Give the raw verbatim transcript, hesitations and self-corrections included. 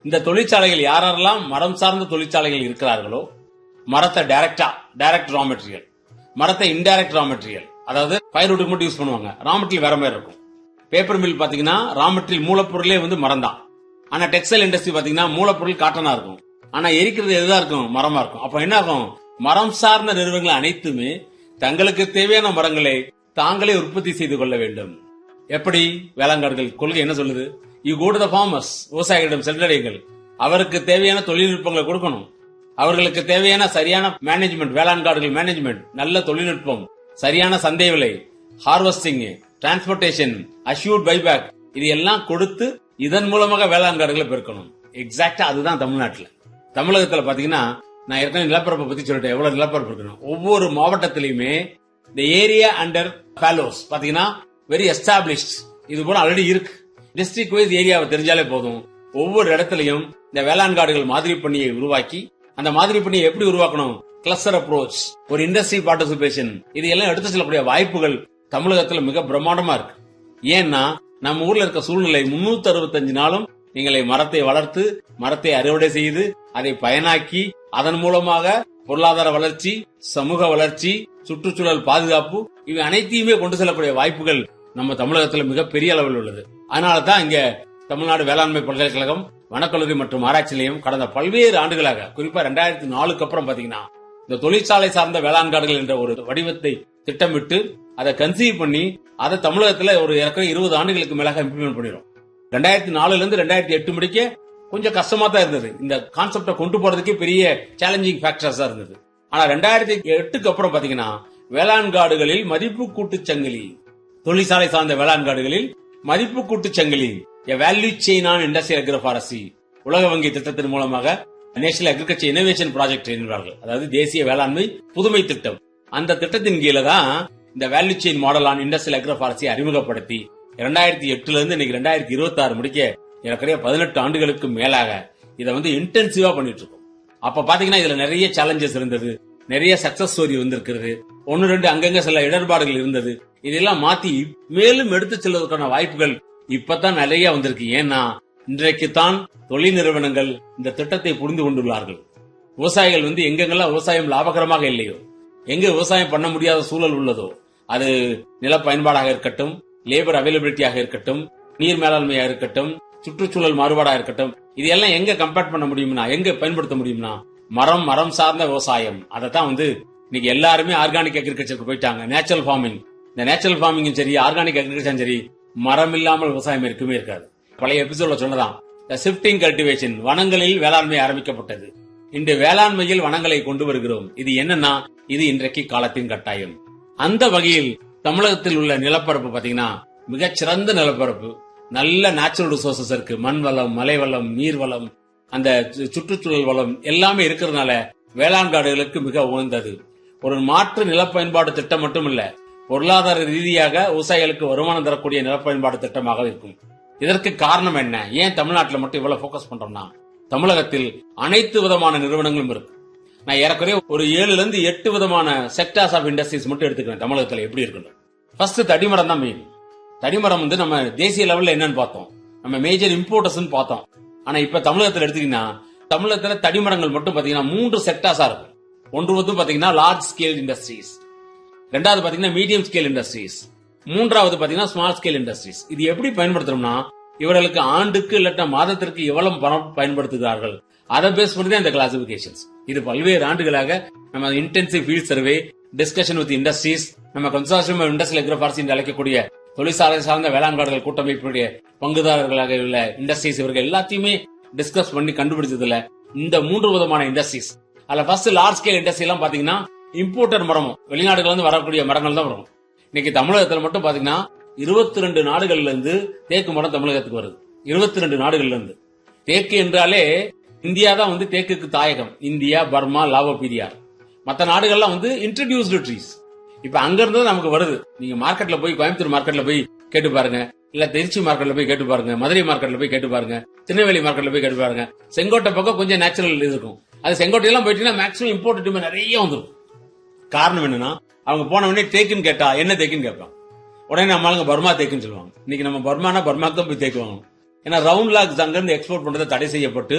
இந்த தொழிற்சாலைகள் யாரெல்லாம் மரம் சார்ந்த தொழிற்சாலைகள் இருக்கிறார்களோ மரத்தை டைரக்டா டைரக்ட் ரா மெட்டீரியல், மரத்தை இன்டைரக்ட் ரா மெட்டீரியல், அதாவது ஃபயர்வுட்டுக்கு மட்டும் யூஸ் பண்ணுவாங்க. ரா மெட்டீரியல் வேற மாதிரி இருக்கும். பேப்பர் மில் பாத்தீங்கன்னா ரா மெட்டீரியல் மூலப்பொருளே வந்து மரம் தான். ஆனா டெக்ஸ்டைல் இண்டஸ்ட்ரி பாத்தீங்கன்னா மூலப்பொருள் காட்டனா இருக்கும், ஆனா எரிக்கிறது எதுதான் இருக்கும், மரமா இருக்கும். அப்ப என்ன ஆகும், மரம் சார்ந்த நிறுவனங்கள் அனைத்துமே தங்களுக்கு தேவையான மரங்களை தாங்களே உற்பத்தி செய்து கொள்ள வேண்டும். எப்படி? வேளாண்காடுகள் கொள்கை என்ன சொல்லுது? You go to the farmers, விவசாயிகளிடம் சென்றடையுங்கள், அவருக்கு தேவையான தொழில்நுட்பங்களை கொடுக்கணும், அவர்களுக்கு தேவையான சரியான மேனேஜ்மெண்ட், வேளாண்காடுகள் மேனேஜ்மெண்ட், நல்ல தொழில்நுட்பம், சரியான சந்தை விலை, ஹார்வெஸ்டிங், டிரான்ஸ்போர்டேஷன், அஷ்யூர்ட் பைபேக், இது எல்லாம் கொடுத்து இதன் மூலமாக வேளாண்காடுகளை பெருக்கணும். எக்ஸாக்டா அதுதான் தமிழ்நாட்டில். தமிழகத்தில் பாத்தீங்கன்னா நான் ஏற்கனவே நிலப்பரப்பை பத்தி சொல்லிட்டேன், எவ்வளவு நிலப்பரப்பு இருக்கணும். ஒவ்வொரு மாவட்டத்திலுமே இந்த ஏரியா அண்டர் ஃபாலோஸ் பாத்தீங்கன்னா வெரி எஸ்டாப்ளிஷ்ட், இது போல ஆல்ரெடி இருக்கு. டிஸ்ட்ரிக்ட் வைஸ் ஏரியாவை தெரிஞ்சாலே போதும். ஒவ்வொரு இடத்துலயும் இந்த வேளாண்காடுகள் மாதிரி பண்ணியை உருவாக்கி, அந்த மாதிரி பண்ணியை எப்படி உருவாக்கணும், கிளஸ்டர் அப்ரோச், ஒரு இண்டஸ்ட்ரி பார்ட்டிசிபேஷன், இது எல்லாம் எடுத்து செல்லக்கூடிய வாய்ப்புகள் தமிழகத்தில் மிக பிரம்மாண்டமா இருக்கு. ஏன்னா நம்ம ஊர்ல இருக்க சூழ்நிலை முன்னூத்தி அறுபத்தஞ்சு நாளும் நீங்களை மரத்தை வளர்த்து, மரத்தை அறுவடை செய்து, அதை பயனாக்கி, அதன் மூலமாக பொருளாதார வளர்ச்சி, சமூக வளர்ச்சி, சுற்றுச்சூழல் பாதுகாப்பு, இவை அனைத்தையுமே கொண்டு செல்லக்கூடிய வாய்ப்புகள் நம்ம தமிழகத்தில் மிகப்பெரிய அளவில் உள்ளது. அதனாலதான் இங்க தமிழ்நாடு வேளாண்மை பல்கலைக்கழகம், வனக்கல்லூரி மற்றும் ஆராய்ச்சி நிலையம் கடந்த பல்வேறு ஆண்டுகளாக, குறிப்பா ரெண்டாயிரத்தி நாலுக்கு அப்புறம் பாத்தீங்கன்னா இந்த தொழிற்சாலை சார்ந்த வேளாண்காடுகள் என்ற ஒரு வடிவத்தை திட்டமிட்டு அதை கன்சீவ் பண்ணி அதை தமிழகத்தில் ஒரு இருபது ஆண்டுகளுக்கு மேலாக இம்ப்ளிமெண்ட் பண்ணிடும். ரெண்டாயிரத்தி நாலுல இருந்து ரெண்டாயிரத்தி எட்டு முடிக்க கொஞ்சம் கஷ்டமா தான் இருந்தது. இந்த கான்செப்டை கொண்டு போறதுக்கே பெரிய சேலஞ்சிங் ஃபேக்டர்ஸா இருந்தது. ஆனா ரெண்டாயிரத்தி எட்டுக்கு அப்புறம் பாத்தீங்கன்னா வேளாண்காடுகளில் மதிப்பு கூட்டு சங்கிலி, தொழிற்சாலை சார்ந்த வேளாண்காடுகளில் மதிப்பு கூட்டு சங்கிலி, value chain on industrial agroforestry, உலக வங்கி திட்டத்தின் மூலமாக நேஷனல் அக்ரிகல்ச்சர் இனோவேஷன் ப்ராஜெக்ட் என்பார்கள், அதாவது தேசிய வேளாண்மை புதுமை திட்டம். அந்த திட்டத்தின் கீழே தான் இந்த value chain model on industrial agroforestry அறிமுகப்படுத்தி இரண்டாயிரத்தி எட்டுல இருந்து இன்னைக்கு ரெண்டாயிரத்தி இருபத்தி ஆறு முடிக்க ஏற்கனவே பதினெட்டு ஆண்டுகளுக்கு மேலாக இதை வந்து இன்டென்சிவா பண்ணிட்டு இருக்கோம். அப்ப பாத்தீங்கன்னா இதுல நிறைய சேலஞ்சஸ் இருந்தது, நிறைய சக்சஸ் ஸ்டோரி வந்திருக்கிறது, ஒன்னு ரெண்டு அங்கங்க சில இடர்பாடுகள் இருந்தது. இதெல்லாம் மாத்தி மேலும் எடுத்து செல்வதற்கான வாய்ப்புகள் இப்பதான் நிறைய வந்திருக்கு. ஏன்னா இன்றைக்கு தான் தொழில் நிறுவனங்கள் இந்த திட்டத்தை புரிந்து கொண்டுள்ளார்கள். விவசாயிகள் வந்து எங்கெங்கெல்லாம் விவசாயம் லாபகரமாக இல்லையோ, எங்க விவசாயம் பண்ண முடியாத சூழல் உள்ளதோ, அது நில பயன்பாடாக இருக்கட்டும், லேபர் அவைலபிலிட்டியாக இருக்கட்டும், நீர் மேலாண்மையாக இருக்கட்டும், சுற்றுச்சூழல் மாறுபாடாக இருக்கட்டும், இதெல்லாம் எங்க கம்பேர் பண்ண முடியும்னா, எங்க பயன்படுத்த முடியும்னா மரம் மரம் சார்ந்த விவசாயம். அதைத்தான் வந்து இன்னைக்கு எல்லாருமே ஆர்கானிக் அக்ரிகல்ச்சருக்கு போயிட்டாங்க, நேச்சுரல் ஃபார்மிங். இந்த நேச்சுரல் ஃபார்மிங்கும் சரி, ஆர்கானிக் அக்ரிகல்ச்சரும் சரி, மரம் இல்லாமல் விவசாயம் இருக்குமே இருக்காது. பழைய எபிசோட்ல சொன்னதான் ஷிப்டிங் கல்டிவேஷன், வனங்களில் வேளாண்மை ஆரம்பிக்கப்பட்டது. இன்று வேளாண்மையில் வனங்களை கொண்டு வருகிறோம். இது என்னன்னா, இது இன்றைக்கு காலத்தின் கட்டாயம். அந்த வகையில் தமிழகத்தில் உள்ள நிலப்பரப்பு பாத்தீங்கன்னா மிகச்சிறந்த நிலப்பரப்பு, நல்ல நேச்சுரல் ரிசோர்சஸ் இருக்கு, மண் வளம், மலை வளம், நீர் வளம், அந்த சுற்றுச்சூழல் வளம் எல்லாமே இருக்கிறதுனால வேளாண் காடுகளுக்கு மிக உகந்தது. ஒரு மாற்று நிலப்பயன்பாடு திட்டம் மட்டும் இல்ல, பொருளாதார ரீதியாக விவசாயிகளுக்கு வருமானம் தரக்கூடிய நிலப்பயன்பாடு திட்டமாக இருக்கும். இதற்கு காரணம் என்ன? ஏன் தமிழ்நாட்டில் மட்டும் இவ்வளவு போக்கஸ் பண்றோம்னா, தமிழகத்தில் அனைத்து விதமான நிறுவனங்களும் இருக்கு. நான் ஏறக்குறைய ஒரு ஏழுல இருந்து எட்டு விதமான செக்டார்ஸ் ஆஃப் இண்டஸ்ட்ரீஸ் மட்டும் எடுத்துக்கிறேன். தமிழகத்தில் எப்படி இருக்கு? ஃபர்ஸ்ட் தடிமரம் தான் மெயின். தடிமரம் வந்து நம்ம தேசிய லெவல்ல என்னன்னு பார்த்தோம், நம்ம மேஜர் இம்போர்ட்டர்ஸ் பார்த்தோம். ஆனா இப்ப தமிழகத்தில் எடுத்தீங்கன்னா, தமிழகத்துல தடிமரங்கள் மட்டும் பாத்தீங்கன்னா மூன்று செக்டார்ஸா இருக்கும். ஒன்று வந்து பாத்தீங்கன்னா லார்ஜ் ஸ்கேல் இண்டஸ்ட்ரீஸ், ரெண்டாவது பாத்தீங்கன்னா மீடியம் ஸ்கேல் இண்டஸ்ட்ரீஸ், மூன்றாவது பாத்தீங்கன்னா ஸ்மால் ஸ்கேல் இண்டஸ்ட்ரீஸ். இது எப்படி பயன்படுத்துறோம்னா, இவர்களுக்கு ஆண்டுக்கு இல்லட்ட மாதத்திற்கு எவ்வளவு பணம் பயன்படுத்துகிறார்கள் அதை பேஸ் பண்ணி தான் இந்த கிளாசிபிகேஷன்ஸ். இது பல்வேறு ஆண்டுகளாக நம்ம intensive field survey, discussion with industries, நம்ம கன்சார்டியம் ஆஃப் இண்டஸ்ட்ரியல் அக்ரோஃபாரஸ்ட்ரி என்று அழைக்கக்கூடிய தொழிற்சாலை சார்ந்த வேளாண்காடுகள் கூட்டமைப்புடைய பங்குதாரர்களாக உள்ள இண்டஸ்ட்ரீஸ், இவர்கள் எல்லாத்தையுமே டிஸ்கஸ் பண்ணி கண்டுபிடிச்சதுல இந்த மூன்று விதமான இண்டஸ்ட்ரீஸ். அதுல ஃபர்ஸ்ட் லார்ஜ் ஸ்கேல் இண்டஸ்ட்ரி எல்லாம் பாத்தீங்கன்னா இம்போர்ட்டட் மரமும் வெளிநாடுகள் வந்து வரக்கூடிய மரங்கள் தான் வரும். இன்னைக்கு தமிழகத்தில் மட்டும் பாத்தீங்கன்னா இருபத்தி ரெண்டு நாடுகள்ல இருந்து தேக்கு மரம் தமிழகத்துக்கு வருது. இருபத்தி ரெண்டு நாடுகள்ல இருந்து. தேக்கு என்றாலே இந்தியா தான் வந்து தேக்குக்கு தாயகம். India, Burma, லாவோபீடியா. மற்ற நாடுகள்லாம் வந்து இன்ட்ரோடியூஸ்டு ட்ரீஸ். இப்ப அங்க இருந்து நமக்கு வருது. நீங்க மார்க்கெட்ல போய், கோயம்புத்தூர் மார்க்கெட்ல போய் கேட்டு பாருங்க, இல்ல திருச்சி மார்க்கெட்ல போய் கேட்டு பாருங்க, மதுரை மார்க்கெட்ல போய் கேட்டு பாருங்க, திருநெல்வேலி மார்க்கெட்ல போய் கேட்டு பாருங்க. செங்கோட்டை பக்கம் கொஞ்சம் நேச்சுரல் இருக்கும். அது செங்கோட்டையெல்லாம் போயிட்டீங்கன்னா மேக்ஸிமம் இம்போர்ட் நிறைய வந்துடும். காரணம் என்னன்னா, அவங்க போன உடனே தேக்குன்னு கேட்டா என்ன தேக்குன்னு கேட்பாங்க. உடனே நம்ம ஆளுங்க பர்மா தேக்குன்னு சொல்லுவாங்க. இன்னைக்கு நம்ம பர்மானா பர்மாக்கு தான் போய் தேக்கு வாங்கணும். ஏன்னா ரவுண்ட் லாக்ஸ் அங்கிருந்து எக்ஸ்போர்ட் பண்றது தடை செய்யப்பட்டு